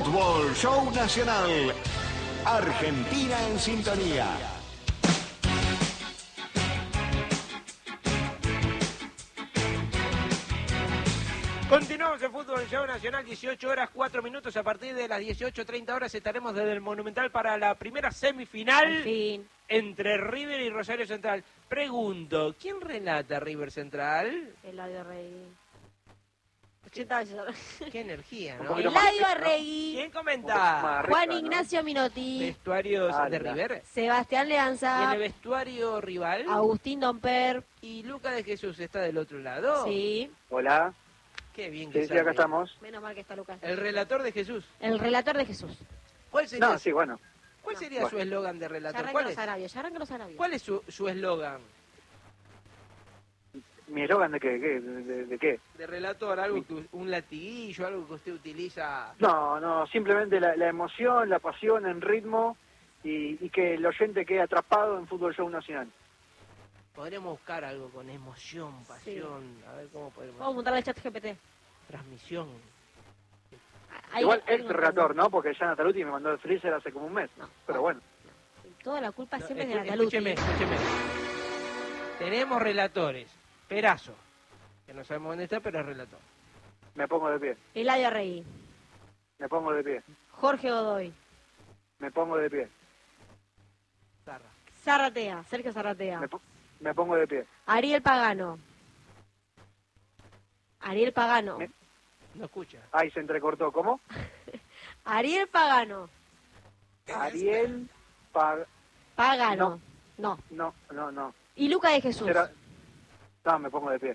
Fútbol Show Nacional. Argentina en sintonía. Continuamos en Fútbol Show Nacional, 18 horas 4 minutos. A partir de las 18:30 horas estaremos desde el Monumental para la primera semifinal entre River y Rosario Central. Pregunto, ¿quién relata River Central? Eladio Arregui. 80 veces. Qué energía, ¿no? Eladio Arregui. ¿Quién comenta? Juan Ignacio Minotti. ¿Vestuarios de River? Sebastián ¿Y en Leanza. el vestuario rival? Agustín Domper. ¿Y Lucas de Jesús está del otro lado? Sí. Hola. Qué bien que Sí, sale. acá estamos. Menos mal que está Lucas. El relator de Jesús. El relator de Jesús. ¿Cuál sería, No, sí, bueno. ¿cuál sería su eslogan de Ya relator? arrancan ¿Cuál los es? arabios, ya arrancan los arabios. ¿Cuál es su eslogan ¿Mi eslogan de qué? ¿De qué? de relator? ¿Algo que, un latiguillo, algo que usted utiliza? No, simplemente la emoción, la pasión en ritmo y que el oyente quede atrapado en Fútbol Show Nacional. Podríamos buscar algo con emoción, pasión. A ver cómo podemos. Vamos a montar el chat GPT. Transmisión. Ahí- Igual ahí ex no- relator, ¿no? Porque ya Nataluti me mandó el freezer hace como un mes. No. Pero bueno. Toda la culpa No, siempre es de Nataluti. escúcheme. Tenemos relatores. Perazo, que no sabemos dónde está, pero es relator. Me pongo de pie. Eladio Arregui. Me pongo de pie. Jorge Godoy. Me pongo de pie. Zarra. Zarratea. Sergio Zarratea. Me pongo de pie. Ariel Pagano. Ariel Pagano. No escucha. Ahí se entrecortó. ¿Cómo? Ariel Pagano. Ariel Pagano. No. No. Y Luca de Jesús. No, me pongo de pie.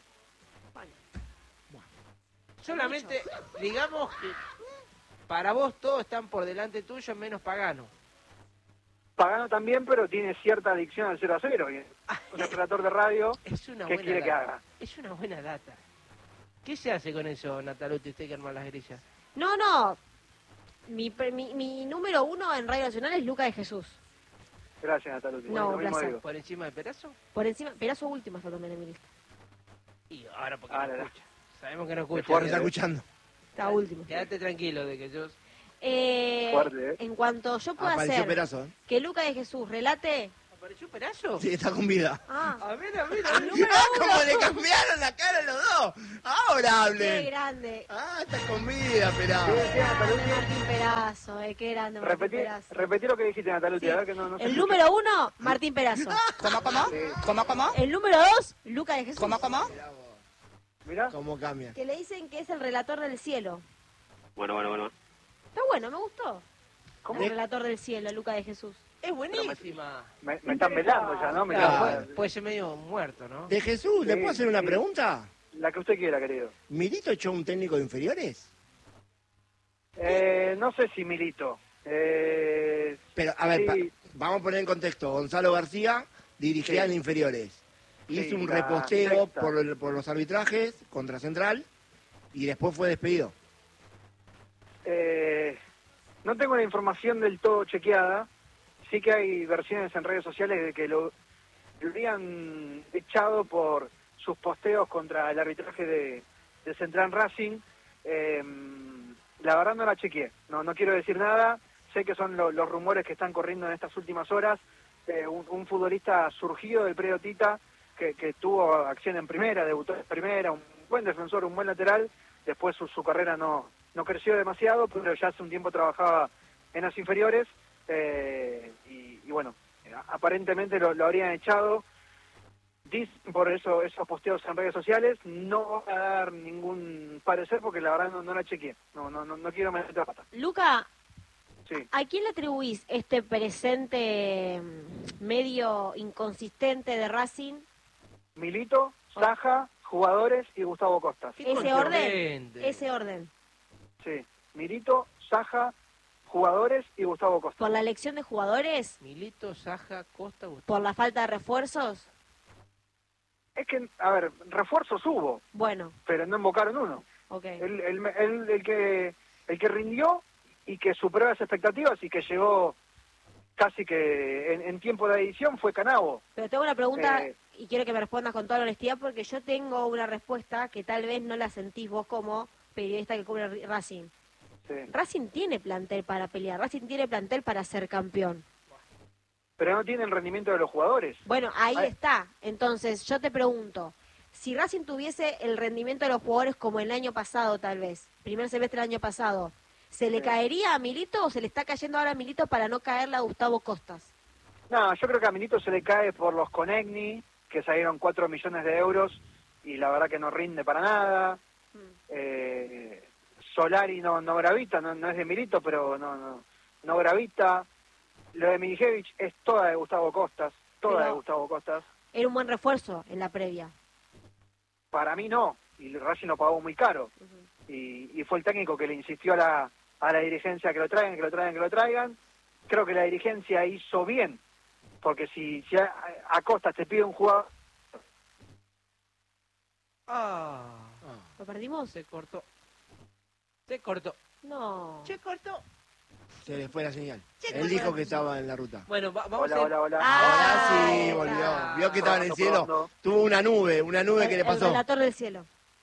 Solamente, digamos que para vos todos están por delante tuyo, menos Pagano. Pagano también, pero tiene cierta adicción al 0-0. Y un relator de radio, Es una ¿qué buena quiere que data. haga? Es una buena data. ¿Qué se hace con eso, Nataluti, usted que arma las grillas? No. Mi número uno en Radio Nacional es Luca de Jesús. Gracias, Nataluti. No, Lo mismo placer. digo. ¿Por encima de Perazo? Por encima, Perazo último está también en mi lista. Y ahora porque Ah, no la, la. escucha. Sabemos que no escucha. fuerte, está escuchando. Está último. Quédate tranquilo de que yo... Fuerte, ¿eh? En cuanto yo pueda Apareció hacer Perazo, ¿eh? que Luca de Jesús relate. ¿Apareció Perazo? Sí, está con vida. Ah, A ver. ¿Cómo le cambiaron la cara a los dos? Ahora qué hablen. grande. Ah, está con vida, Perazo. Qué grande Martín Perazo, qué grande Martín Perazo. Repetí lo que dijiste, Nataluti. Sí. A ver que no se El escucha. número uno, Martín Perazo. Sí. El número dos, Luca de Jesús. Mirá. ¿Cómo cambia? Que le dicen que es el relator del cielo. Bueno. Está bueno, me gustó. ¿Cómo? El relator del cielo, Luca de Jesús. Es buenísima. Me están velando ya, ¿no? Me Claro, están- puede ser medio muerto, ¿no? De Jesús, ¿le Sí, puedo hacer una sí. pregunta? La que usted quiera, querido. ¿Milito echó un técnico de inferiores? No sé si Milito. Pero, a ver, Sí. vamos a poner en contexto. Gonzalo García dirigía Sí. en inferiores. Sí, Hizo un la reposteo sexta. por los arbitrajes contra Central y después fue despedido. No tengo la información del todo chequeada. Sí que hay versiones en redes sociales de que lo habrían echado por sus posteos contra el arbitraje de Central Racing. La verdad no la chequeé. No quiero decir nada. Sé que son los rumores que están corriendo en estas últimas horas. Un futbolista surgido del predio Tita que tuvo acción en primera, debutó en primera, un buen defensor, un buen lateral. Después su carrera no creció demasiado, pero ya hace un tiempo trabajaba en las inferiores. Y bueno, aparentemente lo habrían echado. Dicen por eso esos posteos en redes sociales. No voy a dar ningún parecer porque la verdad no la chequeé. No quiero meter la pata. Luca, Sí. ¿a quién le atribuís este presente medio inconsistente de Racing? Milito, Saja, jugadores y Gustavo Costas. Qué Ese orden. contundente. Ese orden. Sí. Milito, Saja, jugadores y Gustavo Costas. ¿Por la elección de jugadores? Milito, Saja, Costa, Gustavo. ¿Por la falta de refuerzos? Es que, a ver, refuerzos hubo, Bueno, pero no invocaron uno. ok. El que rindió y que superó las expectativas y que llegó casi que en tiempo de edición fue Canavo. Pero tengo una pregunta Eh, y quiero que me respondas con toda la honestidad porque yo tengo una respuesta que tal vez no la sentís vos como periodista que cubre Racing. Sí. Racing tiene plantel para pelear, Racing tiene plantel para ser campeón. Pero no tiene el rendimiento de los jugadores. Bueno, ahí está. Entonces, yo te pregunto, si Racing tuviese el rendimiento de los jugadores como el año pasado, tal vez, primer semestre del año pasado, ¿se le caería a Milito o se le está cayendo ahora a Milito para no caerle a Gustavo Costas? No, yo creo que a Milito se le cae por los Conegni, que salieron 4 millones de euros y la verdad que no rinde para nada. Solari no gravita, no es de Milito, pero no gravita. Lo de Milicevic es toda de Gustavo Costas, de Gustavo Costas. Era un buen refuerzo en la previa. Para mí no, y Racing lo pagó muy caro. Y fue el técnico que le insistió a la dirigencia que lo traigan. Creo que la dirigencia hizo bien, porque si a Costas te pide un jugador... ¿Lo perdimos? Se cortó. No. Se cortó. Se le fue la señal. Él dijo que estaba en la ruta. Bueno, vamos Hola. Ahora sí, está. volvió. Vio que estaba en el cielo. Probando. Tuvo una nube que le pasó. El relator del cielo.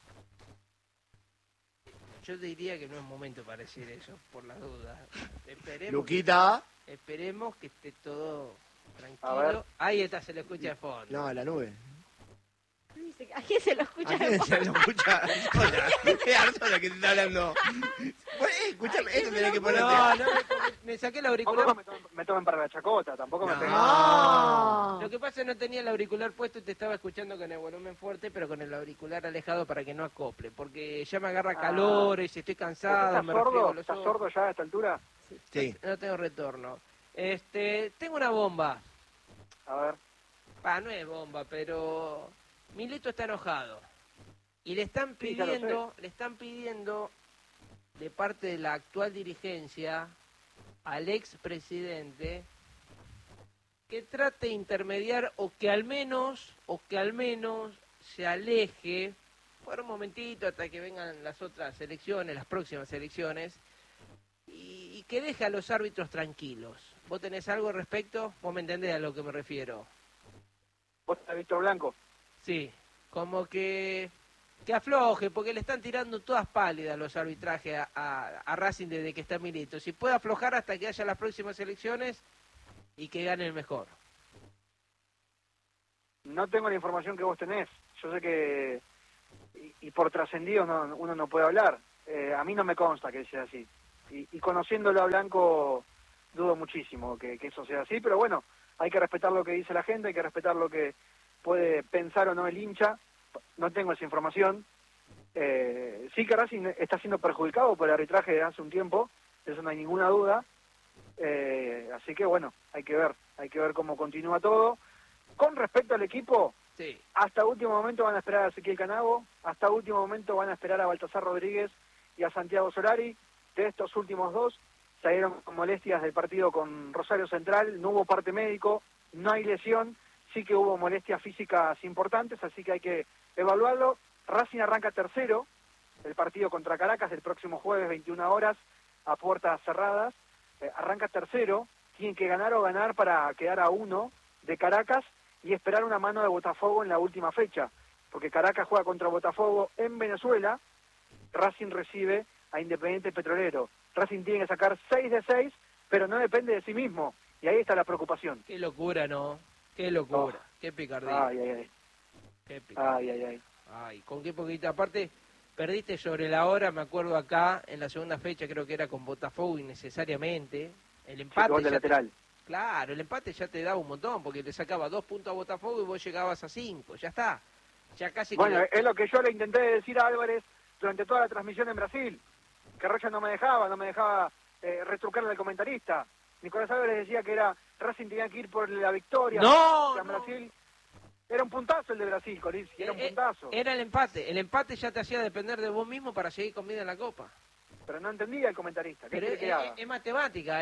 Yo te diría que no es momento para decir eso, por las dudas. Luquita. Esperemos que esté todo A ver. tranquilo. Ahí está, se lo escucha de fondo. No, la nube. ¿A quién se lo escucha? ¿A quién se lo escucha? Arzola. Es Arzola que te está hablando. Escúchame, esto tenés que ponerte. No, me saqué el auricular. Tampoco me tomen para la chacota, tampoco me peguen. No. Lo que pasa es que no tenía el auricular puesto y te estaba escuchando con el volumen fuerte, pero con el auricular alejado para que no acople, porque ya me agarra calores, estoy cansado, ¿Estás me refriego sordo? los ¿Estás ojos. sordo ya a esta altura? Sí. No tengo retorno. Tengo una bomba. A ver. No es bomba, pero Milito está enojado. Y le están Sí, ya lo pidiendo de parte de la actual dirigencia al expresidente que trate de intermediar o que al menos se aleje por un momentito hasta que vengan las otras elecciones, las próximas elecciones, y que deje a los árbitros tranquilos. ¿Vos tenés algo al respecto? ¿Vos me entendés a lo que me refiero? ¿Vos estás Víctor Blanco? Sí, como que afloje, porque le están tirando todas pálidas los arbitrajes a Racing desde que está Milito. Si puede aflojar hasta que haya las próximas elecciones y que gane el mejor. No tengo la información que vos tenés. Yo sé que... Y por trascendido uno no puede hablar. A mí no me consta que sea así. Y conociéndolo a Blanco, dudo muchísimo que eso sea así. Pero bueno, hay que respetar lo que dice la gente, hay que respetar lo que puede pensar o no el hincha. No tengo esa información. Sí que Racing está siendo perjudicado por el arbitraje de hace un tiempo, eso no hay ninguna duda. Así que bueno, hay que ver cómo continúa todo. Con respecto al equipo, Sí. hasta último momento van a esperar a Ezequiel Canago, hasta último momento van a esperar a Baltasar Rodríguez y a Santiago Solari. De estos últimos dos salieron con molestias del partido con Rosario Central, no hubo parte médico, no hay lesión, sí que hubo molestias físicas importantes, así que hay que evaluarlo. Racing arranca tercero, el partido contra Caracas el próximo jueves 21 horas a puertas cerradas. Arranca tercero, tienen que ganar o ganar para quedar a 1 de Caracas y esperar una mano de Botafogo en la última fecha, porque Caracas juega contra Botafogo en Venezuela, Racing recibe a Independiente Petrolero. Racing tiene que sacar 6 de 6, pero no depende de sí mismo, y ahí está la preocupación. Qué locura, ¿no? Qué locura, qué picardía. Ay. Qué picardía. Ay. Ay, con qué poquita. Aparte, perdiste sobre la hora, me acuerdo acá, en la segunda fecha, creo que era con Botafogo innecesariamente. El empate. Gol de ya lateral. Claro, el empate ya te daba un montón, porque le sacaba 2 puntos a Botafogo y vos llegabas a 5, ya está. Ya casi Bueno, que... es lo que yo le intenté decir a Álvarez durante toda la transmisión en Brasil, que Rocha no me dejaba retrucarle al comentarista. Nicolás Álvarez decía que Racing tenía que ir por la victoria. No, en Brasil. Era un puntazo el de Brasil, Corizzi, era un puntazo. Era el empate ya te hacía depender de vos mismo para seguir con vida en la Copa. Pero no entendía el comentarista. ¿Qué Pero quiere que haga? es matemática,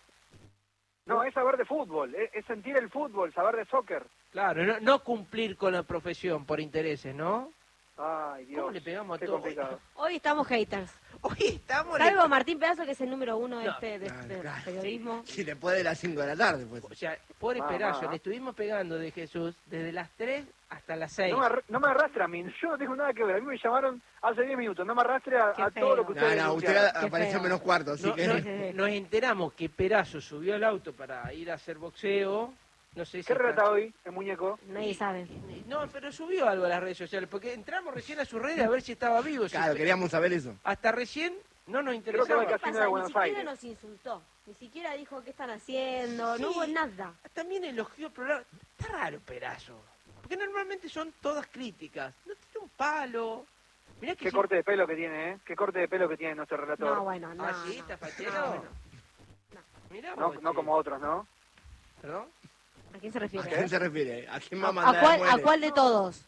No, es saber de fútbol, es sentir el fútbol, saber de soccer. Claro, no cumplir con la profesión por intereses, ¿no? Ay, Dios. ¿Cómo le pegamos a qué todo? complicado. Hoy estamos haters. Hoy estamos... Salvo Martín Pedazo, que es el número uno de No, este claro, periodismo. Si después de las 5 de la tarde, pues. O sea, pobre Mamá. Perazo, le estuvimos pegando de Jesús desde las 3 hasta las 6. No me arrastre a mí, yo no tengo nada que ver. A mí me llamaron hace 10 minutos, no me arrastre a Qué todo feo. lo que No, ustedes no, usted denunciaron. apareció feo. menos cuarto, así No, que... nos enteramos que Perazo subió al auto para ir a hacer boxeo. No sé si... ¿Qué relata hoy, el muñeco? Nadie sabe. No, pero subió algo a las redes sociales, porque entramos recién a sus redes a ver si estaba vivo. si- Claro, queríamos saber eso. Hasta recién no nos Creo que interesaba. va ¿Qué Casino de pasa? Ni Buenos siquiera Aires. nos insultó. Ni siquiera dijo qué están haciendo. Sí. No hubo nada. También elogió el programa. Está raro Perazo, porque normalmente son todas críticas. No tiene un palo. Mirá que Qué sí- corte de pelo que tiene, ¿eh? Qué corte de pelo que tiene nuestro relator. No, bueno, no. Ah, sí, está no. fachero. No, bueno. Mirá No, vos, no che. como otros, ¿no? ¿Perdón? ¿A quién se ¿A refiere? quién se refiere? ¿A quién va a ¿A mandar cuál, muere? ¿A cuál de todos?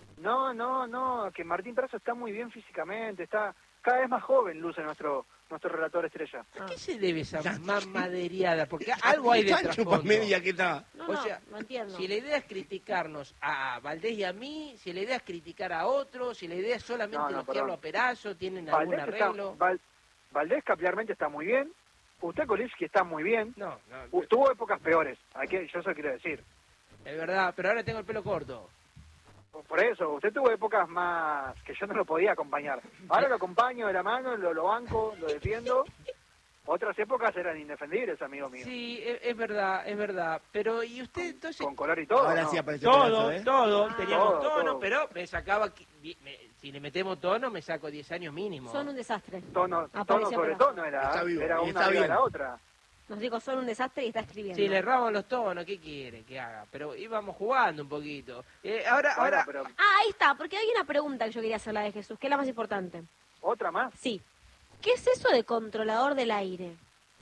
No, que Martín Perazo está muy bien físicamente, está cada vez más joven, luce nuestro relator estrella. ¿A qué se debe esa mamaderiada? Porque algo hay de Chancho trasfondo. pa' media que está. No, O no, sea, no entiendo. Si la idea es criticarnos a Valdés y a mí, si la idea es criticar a otros, si la idea es solamente No, elogiarlo perdón. a Perazo, tienen algún arreglo. Valdés capilarmente está muy bien, usted Kolitsky está muy bien, No, no, tuvo épocas peores, yo eso quiero decir. es verdad, pero ahora tengo el pelo corto. Por eso, usted tuvo épocas más que yo no lo podía acompañar. Ahora lo acompaño de la mano, lo banco, lo defiendo. Otras épocas eran indefendibles, amigo mío. Sí, es verdad. Pero, ¿y usted entonces? Con color y todo, Ahora ¿no? sí apareció Perazo, Todo, ¿eh? todo, teníamos Todo, tono, todo. pero me sacaba, si le metemos tono, me saco 10 años mínimo. Son un desastre. Tono Apareció sobre Perazo. tono Está vivo, era y una está arriba de bien. la otra. Nos dijo, son un desastre y está escribiendo. Si le erramos los tonos, ¿qué quiere que haga? Pero íbamos jugando un poquito. Ahora, Bueno, ahora, pero Ah, ahí está, porque hay una pregunta que yo quería hacer la de Jesús, que es la más importante. otra más. Sí. ¿Qué es eso de controlador del aire?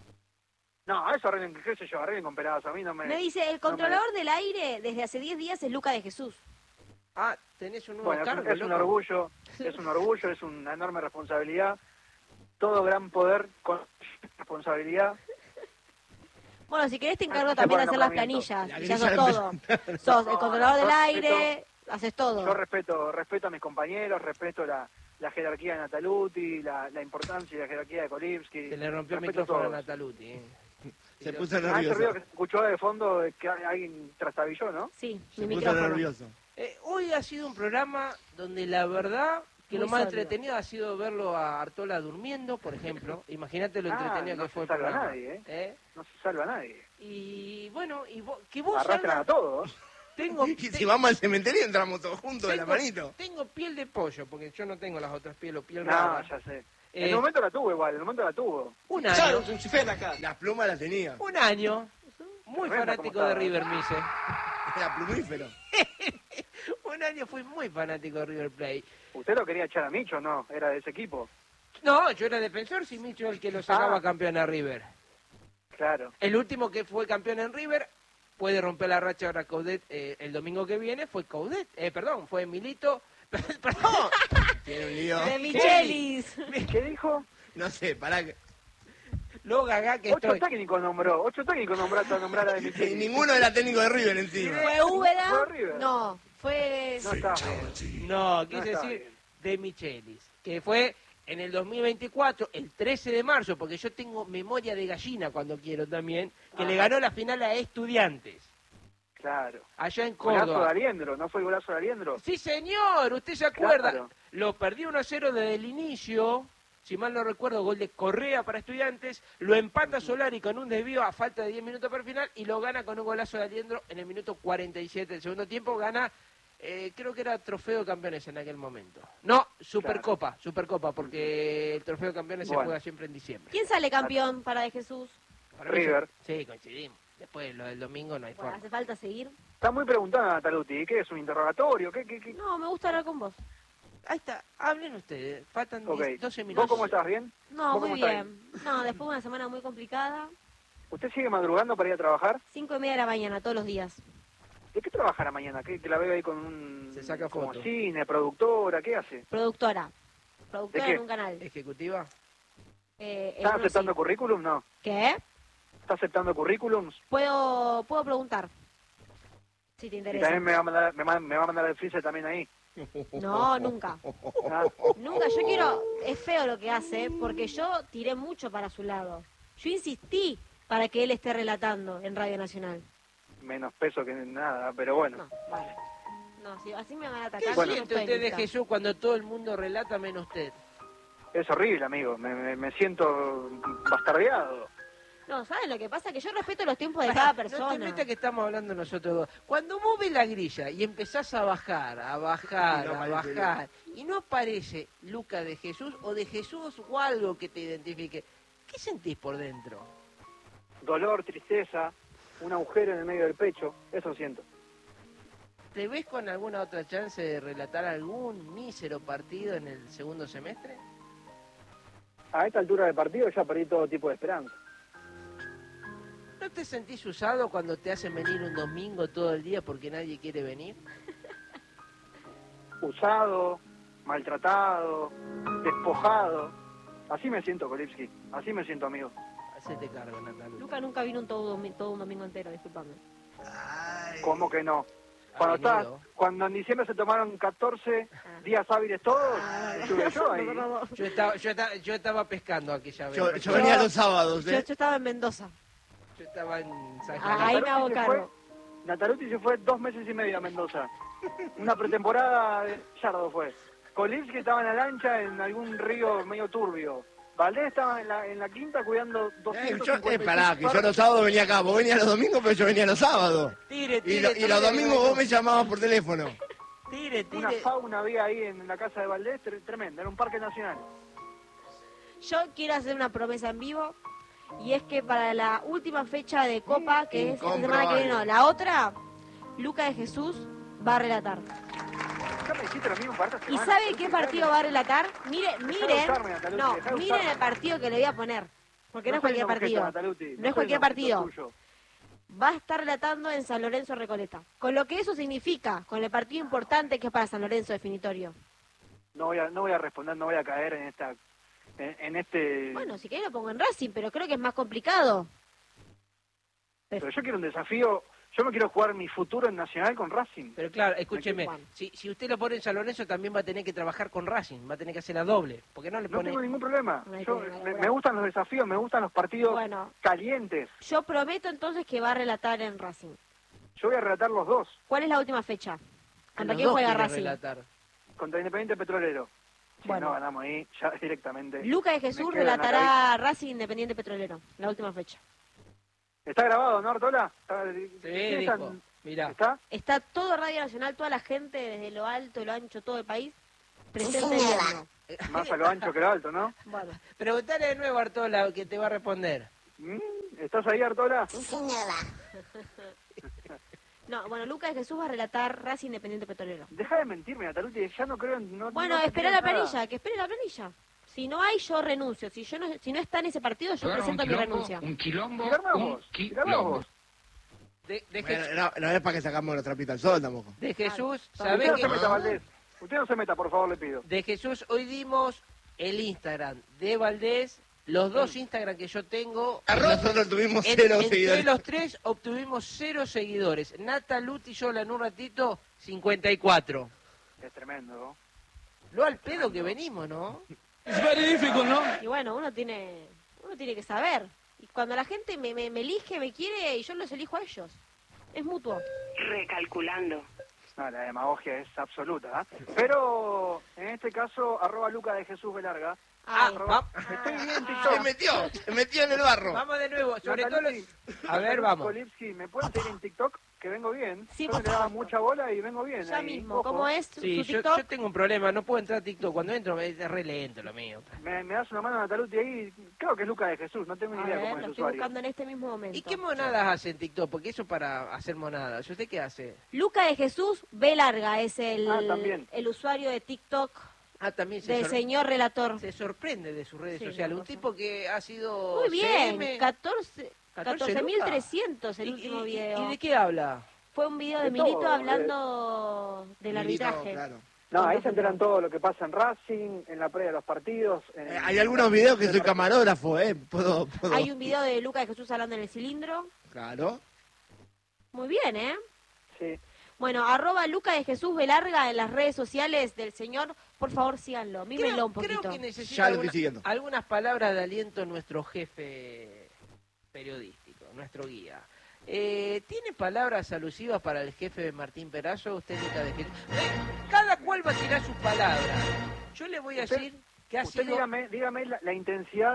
No, eso arreglen, qué sé yo, arreglen con Perazo. A mí no me... Me dice, el controlador del aire desde hace 10 días es Luca de Jesús. tenés un nuevo Bueno, cargo, es un loco. orgullo, es una enorme responsabilidad. Todo gran poder con responsabilidad. Bueno, si querés te encargo Ah, también de por hacer las nombramiento. planillas. La Y ya grilla sos todo. Sos el No, controlador del yo aire, haces Yo todo. respeto a mis compañeros, respeto la jerarquía de Nataluti, la importancia y la jerarquía de Kolitsky. Se le rompió el Respeto a micrófono a todos. Nataluti. Se puso Ah, ese ruido nervioso. que se escuchó de fondo de que alguien trastabilló, ¿no? Sí, Se mi puso micrófono. nervioso. Hoy ha sido un programa donde la verdad que lo Muy más sólido. entretenido ha sido verlo a Artola durmiendo, por ejemplo. Imagínate lo entretenido no que fue se el salva programa. nadie, ¿Eh? No se salva a nadie. Y bueno, que vos Arrastran a salgas, todos. tengo, Y si vamos al cementerio entramos todos juntos de la tengo- manito. tengo piel de pollo, porque yo no tengo las otras pieles, piel No, rara. ya sé. Eh, En el momento la tuvo igual, en el momento la tuvo. Un año, Las plumas las tenía. un año, muy Tremenda fanático como de estaba. River, me hice. Era plumífero. Un año fui muy fanático de River Plate. ¿Usted lo quería echar a Micho no? Era de ese equipo. No, yo era defensor, si Micho el que lo sacaba Ah. campeón a River. Claro. El último que fue campeón en River puede romper la racha ahora Coudet el domingo que viene, fue Coudet, fue Milito, perdón, Tiene un lío. De Michelis. ¿Qué dijo? No sé, pará que... lo gaga que 8 estoy. técnicos nombró. 8 técnicos nombraron a nombrar a de Y Micheli. ninguno era técnico de River encima. ¿Fue Úbeda? ¿Fue River? No, fue... No está bien. No, No quise está decir bien. de Michelis, que fue en el 2024, el 13 de marzo, porque yo tengo memoria de gallina cuando quiero también, que le Ajá. ganó la final a Estudiantes, Claro. allá en Golazo de Córdoba. Aliendro, ¿no fue el golazo de Aliendro? Sí, señor, usted se acuerda. Claro. Lo perdió 1-0 desde el inicio, si mal no recuerdo, gol de Correa para Estudiantes, lo empata Solari con un desvío a falta de 10 minutos para el final y lo gana con un golazo de Aliendro en el minuto 47 del segundo tiempo, gana, creo que era trofeo de campeones en aquel momento. No, Supercopa, porque el trofeo de campeones se Bueno. juega siempre en diciembre. ¿Quién sale campeón para de Jesús? Para mí River. Sí, coincidimos. Después lo del domingo no hay Bueno, forma. hace falta seguir. Está muy preguntada Nataluti. ¿Qué es un interrogatorio? ¿Qué? No, me gusta hablar con vos. Ahí está, hablen ustedes, faltan Ok. 12 ¿Vos minutos. cómo estás? ¿Bien? No, ¿Vos muy cómo estás? bien. No, después de una semana muy complicada. ¿Usted sigue madrugando para ir a trabajar? 5:30 de la mañana, todos los días. ¿De qué trabajará mañana? Que la veo ahí con un... Se saca como foto. cine, productora, ¿qué hace? Productora. Productora ¿De qué? en un canal. ¿Ejecutiva? En ¿Está uno aceptando sí. currículum? No. ¿Qué? ¿Está aceptando currículums? Puedo preguntar. Si te Y interesa. también me va a mandar el freezer también ahí. No, nunca. Ah, Nunca, yo quiero, es feo lo que hace, porque yo tiré mucho para su lado. Yo insistí para que él esté relatando en Radio Nacional. menos peso que nada, pero bueno. No, bueno. No, si así me van a ¿Qué atacar. yo no siente estoy usted de lista. Jesús cuando todo el mundo relata menos usted? Es horrible, amigo. Me siento bastardeado. No, ¿saben lo que pasa? Que yo respeto los tiempos de cada No te persona. metas que estamos hablando nosotros dos. Cuando mueve la grilla y empezás a bajar, Y no aparece bajar, y no aparece Luca de Jesús o de Jesús o algo que te identifique, ¿qué sentís por dentro? Dolor, tristeza, un agujero en el medio del pecho, eso siento. ¿Te ves con alguna otra chance de relatar algún mísero partido en el segundo semestre? A esta altura del partido ya perdí todo tipo de esperanza. ¿No te sentís usado cuando te hacen venir un domingo todo el día porque nadie quiere venir? Usado, maltratado, despojado. Así me siento, Kolipsky. Así me siento, amigo. Hacete cargo, Natalia. Luca nunca vino todo un domingo entero, discúlpame. ¿Cómo que no? Ha venido. Cuando en diciembre se tomaron 14 días hábiles todos, estuve yo ahí. Yo estaba pescando aquella vez. Yo venía los sábados, Yo estaba en Mendoza. Yo estaba en San Ah, ahí me hago cargo. Nataluti se fue 2 meses y medio a Mendoza. Una pretemporada de Yardo fue. Kolipsky estaba en la lancha en algún río medio turbio. Valdés estaba en la quinta cuidando 250. Pará, que yo los sábados venía acá. Vos venías los domingos, pero yo venía los sábados. Y los domingos vos me llamabas por teléfono. Tire. Una fauna había ahí en la casa de Valdés tremenda, era un parque nacional. Yo quiero hacer una promesa en vivo, y es que para la última fecha de Copa, que es esta semana que viene, no, la otra, Luca de Jesús va a relatar. Ya me hiciste lo mismo para esta ¿Y semana. sabe qué partido va a relatar? Miren el partido que le voy a poner, porque no es cualquier partido. No es cualquier partido. Va a estar relatando en San Lorenzo Recoleta, con lo que eso significa, con el partido importante que es para San Lorenzo definitorio. No voy a responder, no voy a caer en este... Bueno, si querés lo pongo en Racing, pero creo que es más complicado. Pero yo quiero un desafío, yo me quiero jugar mi futuro en Nacional con Racing. Pero claro, escúcheme, Juan. si usted lo pone en San Lorenzo también va a tener que trabajar con Racing, va a tener que hacer la doble, porque no le No pone... tengo ningún problema. No hay Yo, problema, me gustan los desafíos, me gustan los partidos Bueno. calientes. Yo prometo entonces que va a relatar en Racing. Yo voy a relatar los dos ¿Cuál es la última fecha? ¿Contra Los quién dos juega quiere Racing? relatar. contra Independiente Petrolero. Si Bueno. no ganamos ahí, ya directamente. Luca de Jesús me quedo en la relatará Racing Independiente Petrolero, la última fecha. ¿Está grabado, no, Artola? Sí, ¿Quién dijo, están? mirá. ¿Está? Está todo Radio Nacional, toda la gente desde lo alto, lo ancho, todo el país, presente viendo. Más a lo ancho que lo alto, ¿no? Bueno, Preguntale de nuevo a Artola que te va a responder. ¿Estás ahí, Artola? no, bueno, Luca de Jesús va a relatar Racing Independiente Petrolero. Deja de mentirme, Nataluti, ya no creo en... Bueno, no espera creo la en nada. planilla, que espere la planilla. Si no hay, yo renuncio. Si no está en ese partido, yo presento mi renuncia. Un quilombo, Tirame un vos, tirame quilombo. vos. De Bueno, Jesús, no es para que sacamos la trapita al sol tampoco. de Jesús, Usted ¿sabés no que... se meta, Valdés. Usted no se meta, por favor, le pido. De Jesús, hoy dimos el Instagram de Valdés, los dos Instagram que yo tengo. Nosotros tuvimos En- 0 entre seguidores. los tres obtuvimos 0 seguidores. Nata, Luti y yo en un ratito, 54. Es tremendo, ¿no? Lo al pedo que venimos, ¿no? Y bueno, uno tiene que saber. Y cuando la gente me elige, me quiere, y yo los elijo a ellos. Es mutuo. Recalculando. No, la demagogia es absoluta, ¿eh? Pero, en este caso, @Luca de Jesús Velarga. Ay, Estoy bien en Se TikTok. metió en el barro. Vamos de nuevo, sobre todo Nataluti, los... A ver, vamos. Kolipsky, ¿me pueden seguir en TikTok? Que vengo bien. Sí, Yo por le daba supuesto. mucha bola y vengo bien. ya ahí. mismo. Ojo. ¿Cómo es Sí, su yo TikTok? tengo un problema, no puedo entrar a TikTok. Cuando entro me es re lento lo mío. Me das una mano, Nataluti, ahí. Creo que es Luca de Jesús, no tengo ni A idea ver, cómo es lo el estoy usuario. buscando en este mismo momento. ¿Y qué monadas hace en TikTok? Porque eso para hacer monadas. ¿Usted qué hace? Luca de Jesús B. Larga es también. el usuario de TikTok También del señor relator. se sorprende de sus redes Sí, sociales. una Un cosa. tipo que ha sido Muy bien, CM. 14.300 el ¿Y- último y- video. ¿Y de qué habla? Fue un video de De Milito todo, hablando del Milito, arbitraje. claro. No, ahí se enteran todo lo que pasa en Racing, en la previa de los partidos. Hay algunos videos que soy camarógrafo, ¿Puedo? Hay un video de Luca de Jesús hablando en el cilindro. Claro. Muy bien, ¿eh? Sí. Bueno, @Luca de Jesús Velarga en las redes sociales del señor. Por favor, síganlo. Mímenlo un poquito. Creo que necesita algunas palabras de aliento nuestro jefe periodístico, nuestro guía. ¿Tiene palabras alusivas para el jefe de Martín Perazo? Usted nunca de Jesús. Cada cual va a tirar sus palabras. Yo le voy a decir que ha sido... Dígame la intensidad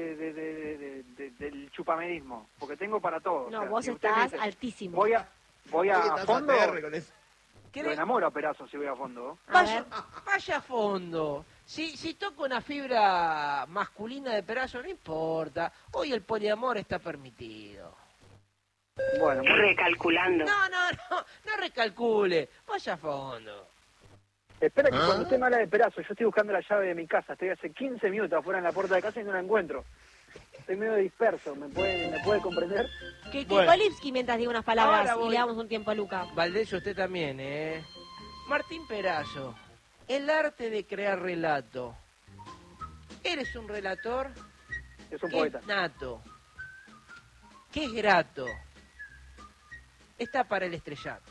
del chupamedismo, porque tengo para todo. No, o sea, vos estás altísimo. Voy a fondo. Lo enamoro a Perazo si voy a fondo. Vaya a fondo. Si toco una fibra masculina de Perazo, no importa. Hoy el poliamor está permitido. Bueno, recalculando. No recalcule. Vaya a fondo. Espera que cuando usted me habla de Perazo, yo estoy buscando la llave de mi casa. Estoy hace 15 minutos afuera en la puerta de casa y no la encuentro. Estoy medio disperso, ¿me puede comprender? Que Kolipski mientras diga unas palabras y le damos un tiempo a Luca. Valdés, usted también, Martín Perazo, el arte de crear relato. Eres un relator. Es un poeta. Es nato. Que es grato. Está para el estrellato.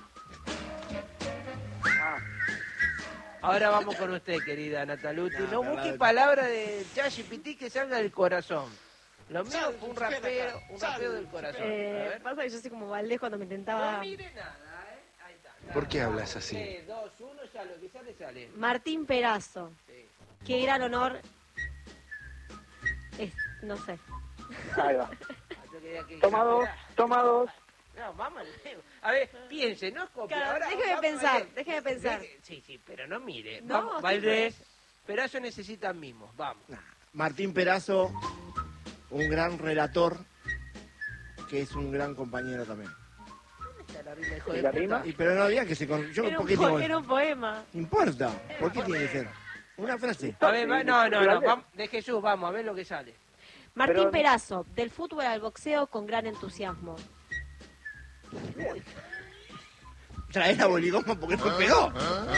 Ahora vamos con usted, querida Nataluti. No busque palabras de ChatGPT que salga del corazón. Lo mío fue un rapeo del corazón. Pasa que yo soy como Valdés cuando me intentaba... No mire nada, Ahí está. ¿Por qué hablas así? 3, 2, 1, ya lo que sale. Martín Perazo. Sí. Qué gran honor. No sé. Ahí va. Toma dos. No, vamos. A ver, piense, no es copia. Claro, ahora, déjeme pensar. Sí, pero no mire. No, vamos, Valdés. Perazo necesita mimos, vamos. Martín Perazo, un gran relator, que es un gran compañero también. ¿Dónde está la rima, hijo de ¿La puta? rima? Pero no había que se... Era un poema. ¿Importa? ¿Por qué tiene que ser? Una frase. A ver, no. Vamos, de Jesús, vamos a ver lo que sale. Martín Perazo, del fútbol al boxeo con gran entusiasmo. Trae la boligoma porque no pegó.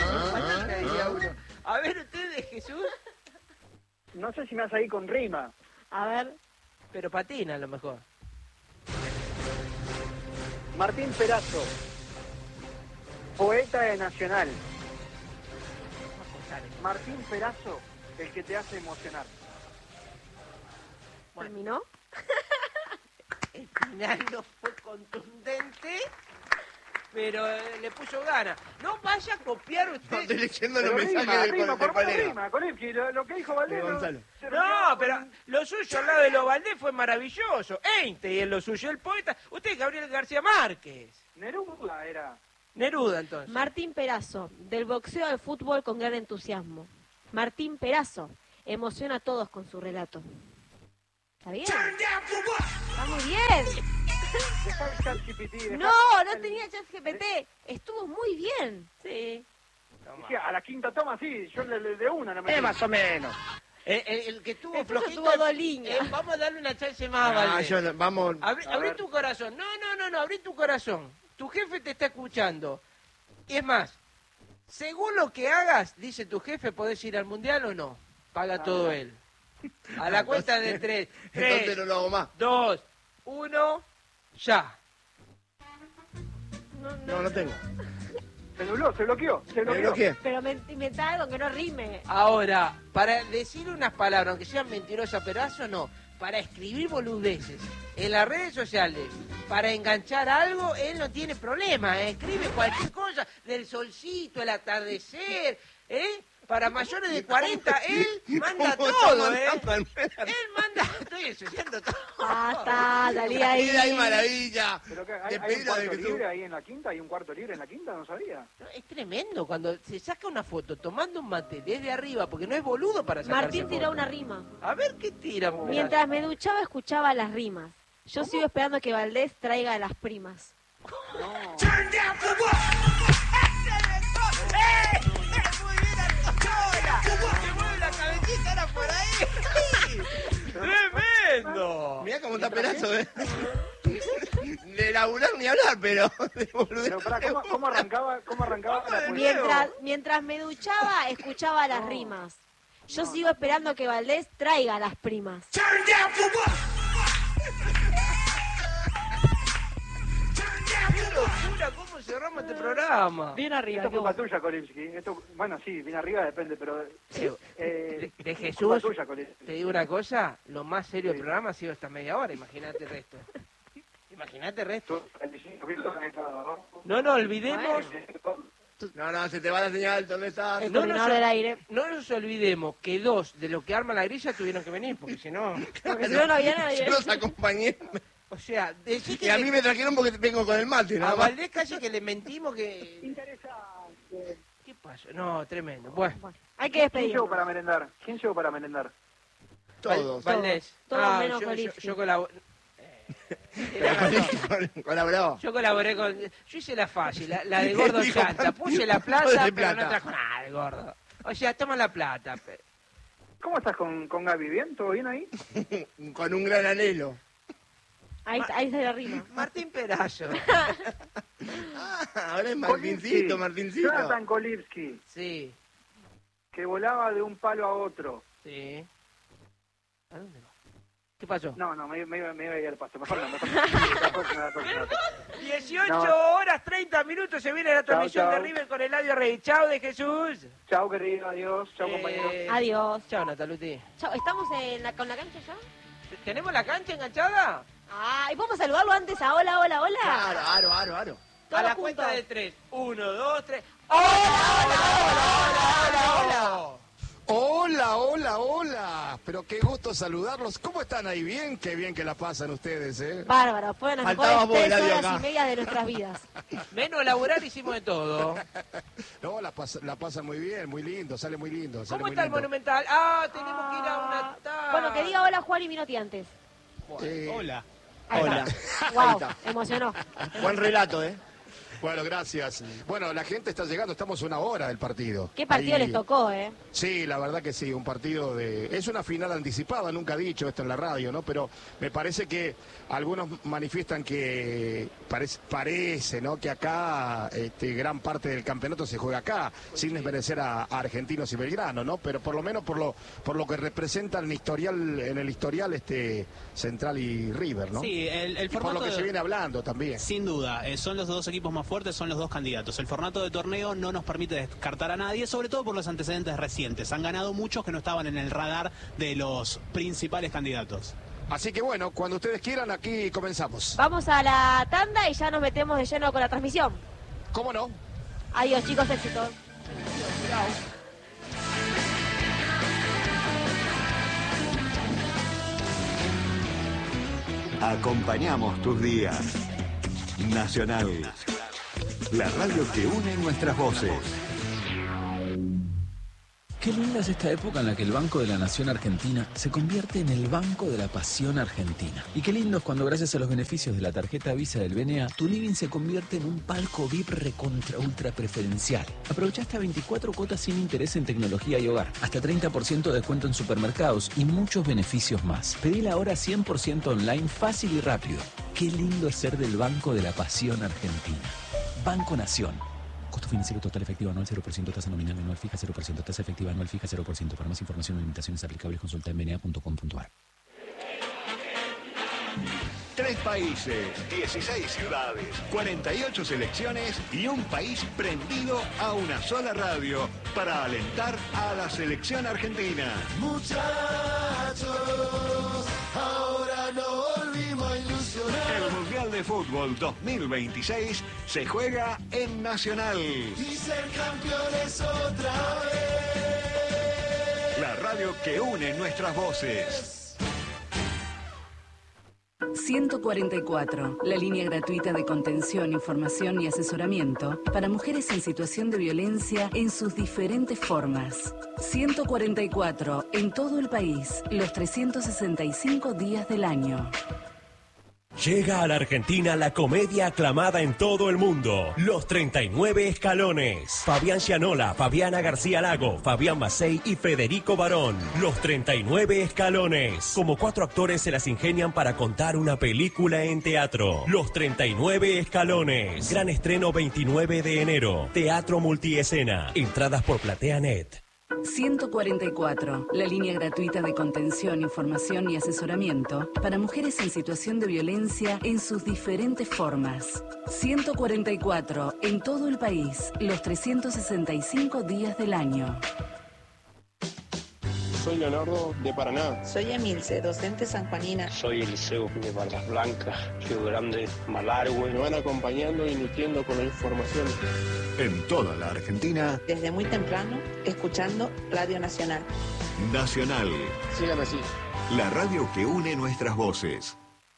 A ver, usted de Jesús. No sé si me vas a ir con rima. A ver. Pero patina a lo mejor. Martín Perazo, poeta de Nacional. Martín Perazo, el que te hace emocionar. ¿Terminó? El final no fue contundente, pero le puso ganas. No vaya a copiar usted. No, estoy leyendo los mensajes de colega. Kolipski, lo que dijo Valdés. No, pero lo suyo al lado de los Valdés fue maravilloso. Einstein, lo suyo, el poeta. Usted es Gabriel García Márquez. Neruda era. Neruda, entonces. Martín Perazo, del boxeo al fútbol con gran entusiasmo. Martín Perazo, emociona a todos con su relato. ¿Está bien? Está muy bien. No tenía ChatGPT. Estuvo muy bien. Sí. A la quinta toma, sí. Yo le de una no me... más o menos. El que estuvo flojito. Tuvo 2 líneas. Vamos a darle una chance más, Valdés. Vamos. Abrí tu corazón. No, abrí tu corazón. Tu jefe te está escuchando. Y es más, según lo que hagas, dice tu jefe, ¿podés ir al mundial o no? Paga todo él. A la cuenta de 3. Entonces no lo hago más. 2, 1, ya. No tengo. Se nubló, se bloqueó. Pero me inventá algo que no rime. Ahora, para decir unas palabras, aunque sean mentirosas, Perazo, no. Para escribir boludeces en las redes sociales, para enganchar algo, él no tiene problema. Escribe cualquier cosa, del solcito, el atardecer, Para mayores de 40, él manda todo, Él manda, estoy ensuciando todo. Está, salí ahí. ¡Ay, maravilla! ¿Pero qué, hay un cuarto libre ahí en la quinta? ¿Hay un cuarto libre en la quinta? No sabía. Es tremendo cuando se saca una foto tomando un mate desde arriba, porque no es boludo para sacarse Martín tiró foto. una rima. A ver qué tira. Mientras me duchaba, escuchaba las rimas. Yo sigo esperando que Valdés traiga a las primas. No. ¡Se mueve la cabecita ahora por ahí! ¡Tremendo! Mirá cómo está Perazo, De laburar ni hablar, pero... Pero pará, ¿cómo arrancaba la poesía? Mientras me duchaba, escuchaba las rimas. Yo sigo esperando que Valdés traiga a las primas. locura! ¿Cómo cerramos este programa? Bien arriba. Esto es culpa tuya, Kolipsky. Bueno, sí, bien arriba depende, pero... de Jesús, tuya, te digo una cosa, lo más serio del programa ha sido esta media hora, imagínate el resto. Imagínate el resto. No nos olvidemos... No, se te va la señal, ¿dónde estás? El coordinador del aire. No nos olvidemos que 2 de los que arman la grilla tuvieron que venir, porque si no... Porque si no había nadie. Yo los acompañé. O sea, decir que... Y a mí me trajeron porque vengo con el mate, A nada más. Valdés casi que le mentimos que... Interesante. ¿Qué pasó? No, tremendo. Bueno. Hay que despedir. ¿Quién llegó para merendar? Todos. Valdés. Todos menos yo colaboré. Colaboró. Yo colaboré con... Yo hice la fácil, la de gordo chanta. Puse la plata, pero no trajo nada de gordo. O sea, toma la plata. ¿Cómo estás con Gaby? ¿Bien? ¿Todo bien ahí? Con un gran anhelo. Ahí está la rima. Martín Perazo. Ahora es Martincito. Jonathan Kolipsky. Sí. Que volaba de un palo a otro. Sí. ¿A dónde va? ¿Qué pasó? No, me iba a ir al pasto. Mejor no. La próxima. 18 horas 30 minutos se viene la transmisión de River con Eladio Rey. Chao de Jesús. Chao, querido. Adiós. Chao, compañeros. Adiós. Chao, Nataluti. Chao. ¿Estamos con la cancha ya? ¿Tenemos la cancha enganchada? ¿Y podemos saludarlo antes a hola? Claro. A la cuenta de 3. 1, 2, 3. ¡Hola! Hola. Pero qué gusto saludarlos. ¿Cómo están ahí? Bien, qué bien que la pasan ustedes, ¿eh? Bárbaro, fueron las mejores 3 horas y media de nuestras vidas. Menos laburar hicimos de todo. No, la pasan muy bien, muy lindo, sale muy lindo. ¿Cómo está el lindo. Monumental? Tenemos que ir a una tarde. Bueno, que diga hola Juan y Minotti antes. Hola. Hola. Wow, emocionó. Buen relato, ¿eh? Bueno, gracias. Bueno, la gente está llegando, estamos a 1 hora del partido. ¿Qué partido Ahí... les tocó, eh? Sí, la verdad que sí, un partido de... Es una final anticipada, nunca he dicho esto en la radio, ¿no? Pero me parece que algunos manifiestan que parece, ¿no? Que acá gran parte del campeonato se juega acá, sin desmerecer a Argentinos y Belgrano, ¿no? Pero por lo menos por lo que representan en el historial Central y River, ¿no? Sí, el formato... por lo que se viene hablando también. Sin duda, son los dos equipos más fuertes, son los dos candidatos. El formato de torneo no nos permite descartar a nadie, sobre todo por los antecedentes recientes. Han ganado muchos que no estaban en el radar de los principales candidatos. Así que bueno, cuando ustedes quieran, aquí comenzamos. Vamos a la tanda y ya nos metemos de lleno con la transmisión. ¿Cómo no? Adiós, chicos, éxito. Acompañamos tus días. Nacional. La radio que une nuestras voces. Qué linda es esta época en la que el Banco de la Nación Argentina se convierte en el Banco de la Pasión Argentina. Y qué lindo es cuando gracias a los beneficios de la tarjeta Visa del BNA, tu living se convierte en un palco VIP recontra ultra preferencial. Aprovecha hasta 24 cuotas sin interés en tecnología y hogar, hasta 30% de descuento en supermercados y muchos beneficios más. Pedila ahora 100% online, fácil y rápido. Qué lindo es ser del Banco de la Pasión Argentina. Banco Nación. Costo financiero total efectivo anual 0%, tasa nominal anual fija 0%, tasa efectiva anual fija 0%. Para más información o limitaciones aplicables consulta en bna.com.ar. 3 países, 16 ciudades, 48 selecciones y un país prendido a una sola radio para alentar a la selección argentina. Muchachos, ahora no volvimos a ilusionar. El Mundial de Fútbol 2026 se juega en Nacional. Y ser campeones otra vez. La radio que une nuestras voces. 144, la línea gratuita de contención, información y asesoramiento para mujeres en situación de violencia en sus diferentes formas. 144, en todo el país, los 365 días del año. Llega a la Argentina la comedia aclamada en todo el mundo, Los 39 Escalones. Fabián Gianola, Fabiana García Lago, Fabián Macei y Federico Barón. Los 39 Escalones. Como 4 actores se las ingenian para contar una película en teatro. Los 39 Escalones. Gran estreno 29 de enero. Teatro multiescena. Entradas por PlateaNet. 144, la línea gratuita de contención, información y asesoramiento para mujeres en situación de violencia en sus diferentes formas. 144, en todo el país, los 365 días del año. Soy Leonardo de Paraná. Soy Emilce, docente sanjuanina. Soy Eliseo de Barras Blancas, Río Grande, Malargüe. Me van acompañando y nutriendo con la información. En toda la Argentina. Desde muy temprano, escuchando Radio Nacional. Nacional. Síganme así. La radio que une nuestras voces.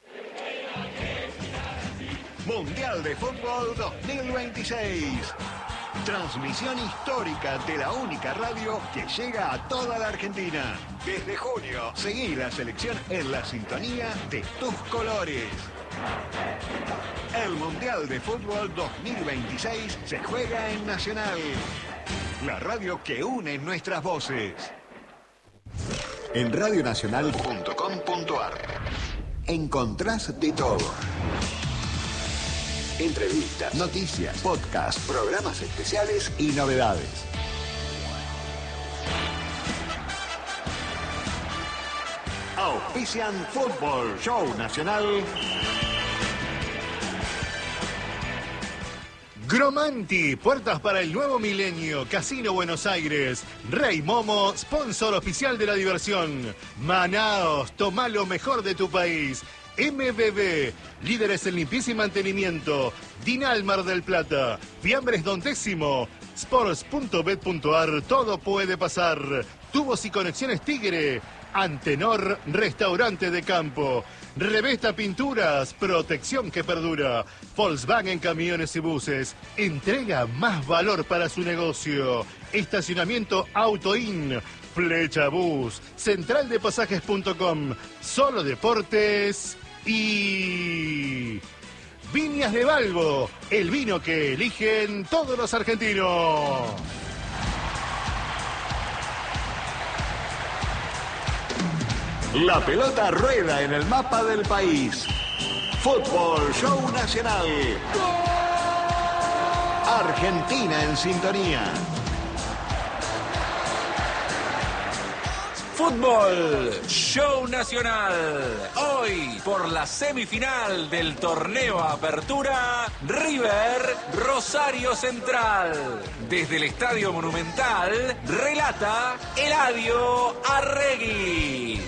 Mundial de Fútbol 2026. Transmisión histórica de la única radio que llega a toda la Argentina. Desde junio, seguí la selección en la sintonía de tus colores. El Mundial de Fútbol 2026 se juega en Nacional. La radio que une nuestras voces. En radionacional.com.ar encontrás de todo. Entrevistas, noticias, podcasts, programas especiales y novedades. Auspician Fútbol Show Nacional. Gromanti, puertas para el nuevo milenio, Casino Buenos Aires, Rey Momo, sponsor oficial de la diversión. Manaos, toma lo mejor de tu país. MBB, líderes en limpieza y mantenimiento. Dinal Mar del Plata, Fiambres Don Décimo, sports.bet.ar, todo puede pasar. Tubos y conexiones Tigre, Antenor, restaurante de campo. Revesta Pinturas, protección que perdura. Volkswagen Camiones y Buses, entrega más valor para su negocio. Estacionamiento Autoin, Flecha Bus, centraldepasajes.com, Solo Deportes y Viñas de Balbo, el vino que eligen todos los argentinos. La pelota rueda en el mapa del país. Fútbol Show Nacional. Argentina en sintonía. Fútbol Show Nacional. Hoy, por la semifinal del torneo Apertura, River Rosario Central. Desde el Estadio Monumental, relata Eladio Arregui.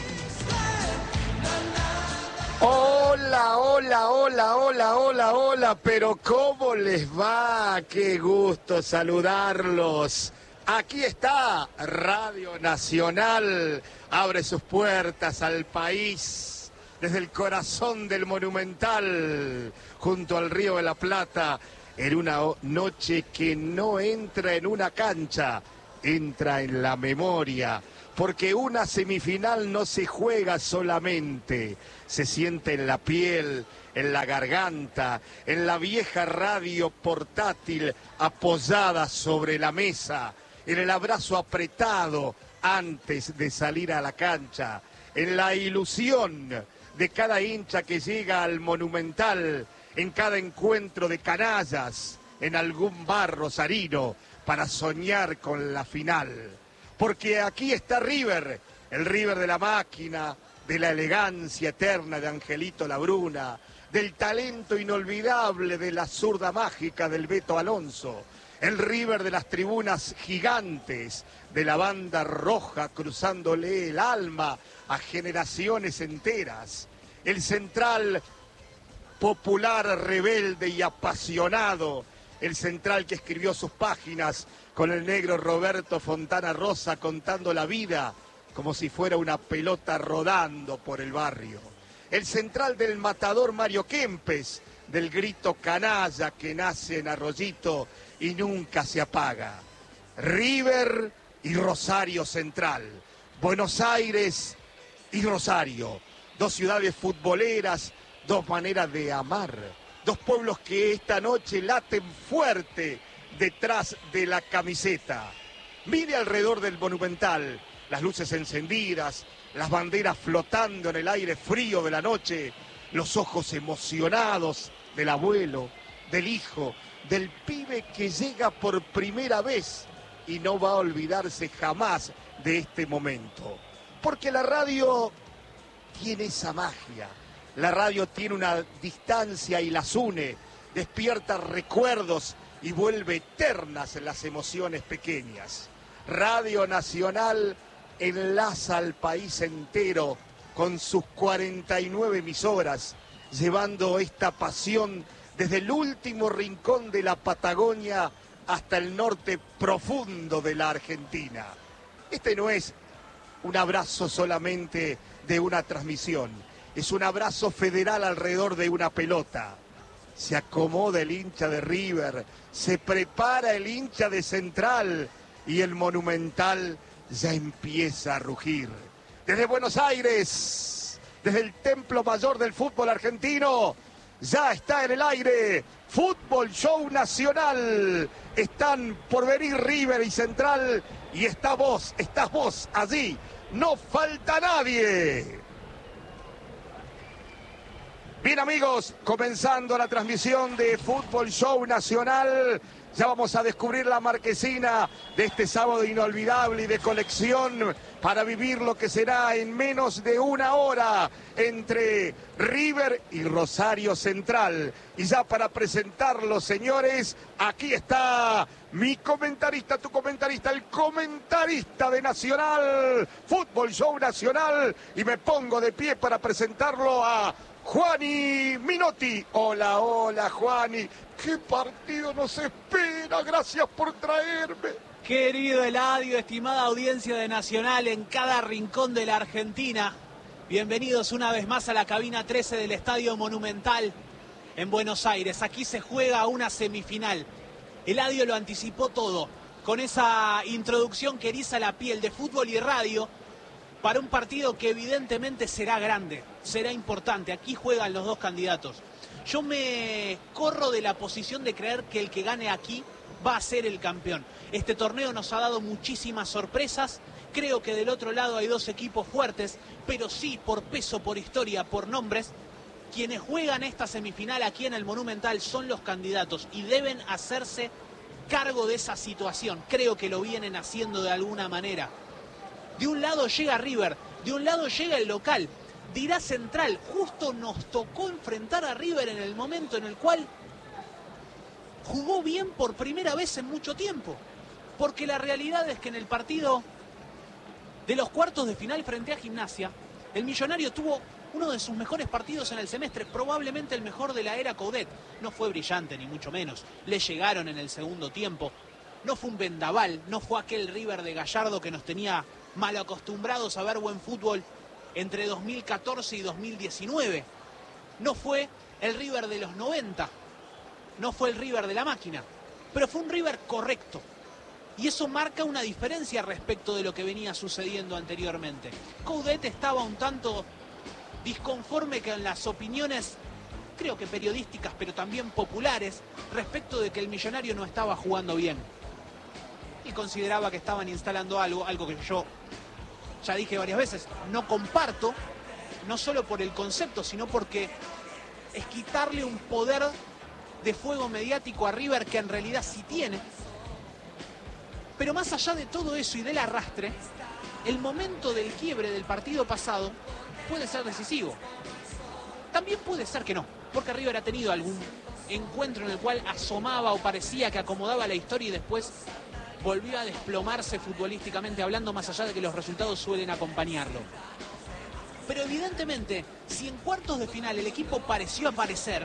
Hola, hola, hola, hola, hola, hola, pero ¿cómo les va? Qué gusto saludarlos. Aquí está Radio Nacional, abre sus puertas al país desde el corazón del Monumental, junto al Río de la Plata, en una noche que no entra en una cancha, entra en la memoria, porque una semifinal no se juega solamente, se siente en la piel, en la garganta, en la vieja radio portátil apoyada sobre la mesa, en el abrazo apretado antes de salir a la cancha, en la ilusión de cada hincha que llega al Monumental, en cada encuentro de canallas, en algún bar rosarino, para soñar con la final. Porque aquí está River, el River de la máquina, de la elegancia eterna de Angelito Labruna, del talento inolvidable de la zurda mágica del Beto Alonso, el River de las tribunas gigantes, de la banda roja cruzándole el alma a generaciones enteras, el Central popular, rebelde y apasionado, el Central que escribió sus páginas con el negro Roberto Fontana Rosa contando la vida como si fuera una pelota rodando por el barrio, el Central del matador Mario Kempes, del grito canalla que nace en Arroyito y nunca se apaga. River y Rosario Central, Buenos Aires y Rosario, dos ciudades futboleras, dos maneras de amar, dos pueblos que esta noche laten fuerte detrás de la camiseta. Mire alrededor del Monumental, las luces encendidas, las banderas flotando en el aire frío de la noche, los ojos emocionados del abuelo, del hijo, del pibe que llega por primera vez y no va a olvidarse jamás de este momento. Porque la radio tiene esa magia. La radio tiene una distancia y las une, despierta recuerdos y vuelve eternas las emociones pequeñas. Radio Nacional enlaza al país entero con sus 49 emisoras, llevando esta pasión desde el último rincón de la Patagonia hasta el norte profundo de la Argentina. Este no es un abrazo solamente de una transmisión, es un abrazo federal alrededor de una pelota. Se acomoda el hincha de River, se prepara el hincha de Central y el Monumental ya empieza a rugir. Desde Buenos Aires, desde el templo mayor del fútbol argentino, ya está en el aire Fútbol Show Nacional. Están por venir River y Central y estás vos allí. No falta nadie. Bien amigos, comenzando la transmisión de Fútbol Show Nacional. Ya vamos a descubrir la marquesina de este sábado inolvidable y de colección para vivir lo que será en menos de una hora entre River y Rosario Central. Y ya para presentarlo, señores, aquí está mi comentarista, tu comentarista, el comentarista de Nacional, Fútbol Show Nacional. Y me pongo de pie para presentarlo a Juani Minotti. Hola, hola, Juani. ¿Qué partido nos espera? Gracias por traerme. Querido Eladio, estimada audiencia de Nacional en cada rincón de la Argentina, bienvenidos una vez más a la cabina 13 del Estadio Monumental en Buenos Aires. Aquí se juega una semifinal. Eladio lo anticipó todo con esa introducción que eriza la piel de fútbol y radio para un partido que evidentemente será grande, será importante. Aquí juegan los dos candidatos. Yo me corro de la posición de creer que el que gane aquí va a ser el campeón. Este torneo nos ha dado muchísimas sorpresas. Creo que del otro lado hay dos equipos fuertes, pero sí por peso, por historia, por nombres. Quienes juegan esta semifinal aquí en el Monumental son los candidatos y deben hacerse cargo de esa situación. Creo que lo vienen haciendo de alguna manera. De un lado llega River, de un lado llega el local. Dirá Central, justo nos tocó enfrentar a River en el momento en el cual jugó bien por primera vez en mucho tiempo. Porque la realidad es que en el partido de los cuartos de final frente a Gimnasia, el Millonario tuvo uno de sus mejores partidos en el semestre, probablemente el mejor de la era Coudet. No fue brillante, ni mucho menos. Le llegaron en el segundo tiempo. No fue un vendaval, no fue aquel River de Gallardo que nos tenía mal acostumbrados a ver buen fútbol entre 2014 y 2019. No fue el River de los 90, no fue el River de la máquina, pero fue un River correcto. Y eso marca una diferencia respecto de lo que venía sucediendo anteriormente. Coudet estaba un tanto disconforme con las opiniones, creo que periodísticas, pero también populares, respecto de que el Millonario no estaba jugando bien. Y consideraba que estaban instalando algo que yo ya dije varias veces, no comparto, no solo por el concepto, sino porque es quitarle un poder de fuego mediático a River que en realidad sí tiene. Pero más allá de todo eso y del arrastre, el momento del quiebre del partido pasado puede ser decisivo. También puede ser que no, porque River ha tenido algún encuentro en el cual asomaba o parecía que acomodaba la historia y después volvió a desplomarse futbolísticamente hablando, más allá de que los resultados suelen acompañarlo. Pero evidentemente, si en cuartos de final el equipo pareció aparecer,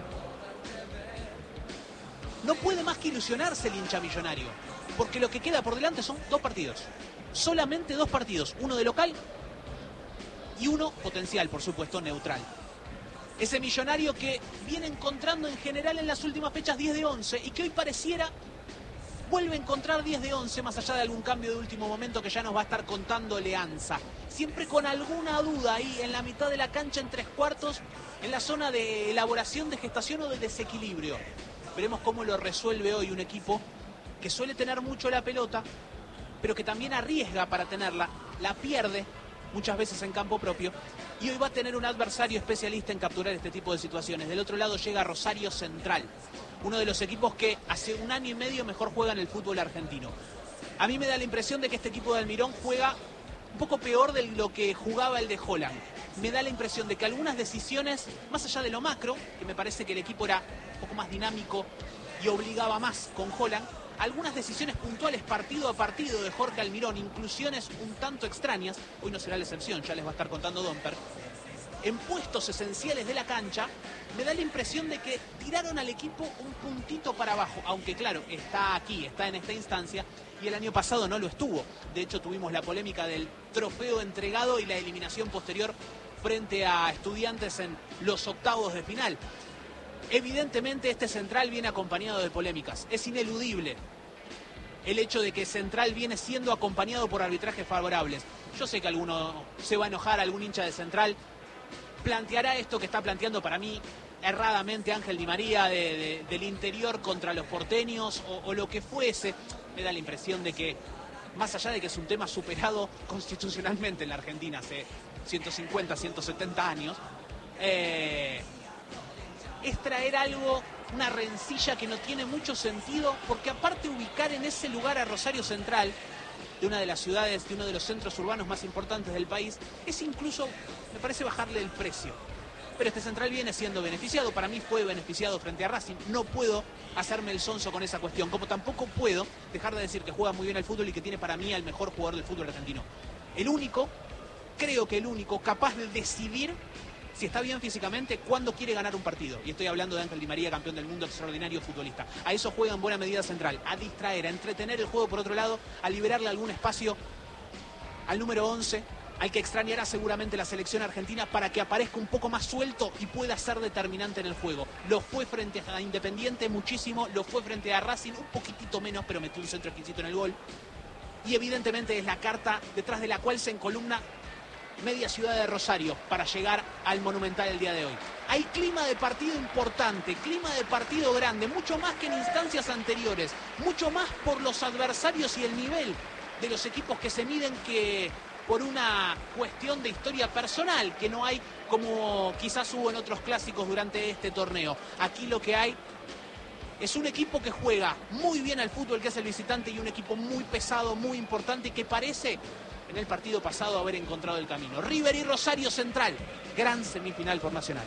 no puede más que ilusionarse el hincha millonario, porque lo que queda por delante son dos partidos. Solamente dos partidos, uno de local y uno potencial, por supuesto, neutral. Ese Millonario que viene encontrando en general en las últimas fechas 10 de 11 y que hoy pareciera vuelve a encontrar 10 de 11 más allá de algún cambio de último momento que ya nos va a estar contando Leanza. Siempre con alguna duda ahí en la mitad de la cancha, en tres cuartos, en la zona de elaboración, de gestación o de desequilibrio. Veremos cómo lo resuelve hoy un equipo que suele tener mucho la pelota, pero que también arriesga para tenerla, la pierde muchas veces en campo propio, y hoy va a tener un adversario especialista en capturar este tipo de situaciones. Del otro lado llega Rosario Central, uno de los equipos que hace un año y medio mejor juega en el fútbol argentino. A mí me da la impresión de que este equipo de Almirón juega un poco peor de lo que jugaba el de Holland. Me da la impresión de que algunas decisiones, más allá de lo macro, que me parece que el equipo era un poco más dinámico y obligaba más con Holland, algunas decisiones puntuales partido a partido de Jorge Almirón, inclusiones un tanto extrañas, hoy no será la excepción, ya les va a estar contando Domper, en puestos esenciales de la cancha, me da la impresión de que tiraron al equipo un puntito para abajo, aunque claro, está aquí, está en esta instancia, y el año pasado no lo estuvo. De hecho, tuvimos la polémica del trofeo entregado y la eliminación posterior frente a Estudiantes en los octavos de final. Evidentemente este Central viene acompañado de polémicas, es ineludible el hecho de que Central viene siendo acompañado por arbitrajes favorables. Yo sé que alguno se va a enojar, algún hincha de Central planteará esto que está planteando para mí erradamente Ángel Di María del interior contra los porteños o lo que fuese. Me da la impresión de que, más allá de que es un tema superado constitucionalmente en la Argentina hace 150, 170 años, es traer algo, una rencilla que no tiene mucho sentido, porque aparte ubicar en ese lugar a Rosario Central, de una de las ciudades, de uno de los centros urbanos más importantes del país, es incluso, me parece, bajarle el precio. Pero este Central viene siendo beneficiado, para mí fue beneficiado frente a Racing, no puedo hacerme el sonso con esa cuestión, como tampoco puedo dejar de decir que juega muy bien al fútbol y que tiene para mí al mejor jugador del fútbol argentino. El único, creo que el único capaz de decidir si está bien físicamente, cuándo quiere ganar un partido. Y estoy hablando de Ángel Di María, campeón del mundo, extraordinario futbolista. A eso juega en buena medida Central, a distraer, a entretener el juego por otro lado, a liberarle algún espacio al número 11, al que extrañará seguramente la selección argentina para que aparezca un poco más suelto y pueda ser determinante en el juego. Lo fue frente a Independiente muchísimo, lo fue frente a Racing un poquitito menos, pero metió un centro exquisito en el gol. Y evidentemente es la carta detrás de la cual se encolumna media ciudad de Rosario para llegar al Monumental el día de hoy. Hay clima de partido importante, clima de partido grande, mucho más que en instancias anteriores, mucho más por los adversarios y el nivel de los equipos que se miden que por una cuestión de historia personal, que no hay como quizás hubo en otros clásicos durante este torneo. Aquí lo que hay es un equipo que juega muy bien al fútbol, que es el visitante, y un equipo muy pesado, muy importante, que parece en el partido pasado haber encontrado el camino. River y Rosario Central, gran semifinal por Nacional.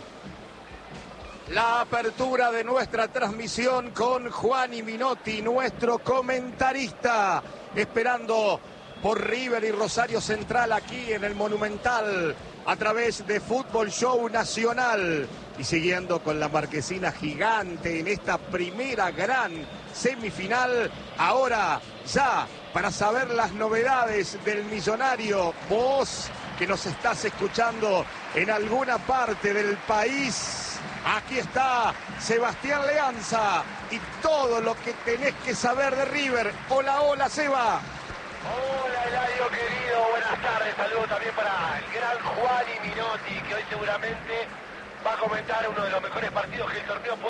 La apertura de nuestra transmisión con Juani Minotti, nuestro comentarista, esperando por River y Rosario Central aquí en el Monumental a través de Fútbol Show Nacional y siguiendo con la marquesina gigante en esta primera gran semifinal. Ahora ya para saber las novedades del millonario, vos que nos estás escuchando en alguna parte del país, aquí está Sebastián Leanza y todo lo que tenés que saber de River. Hola, hola, Seba. Hola, Eladio querido, buenas tardes. Saludos también para el gran Juani Minotti, que hoy seguramente va a comentar uno de los mejores partidos que el torneo puede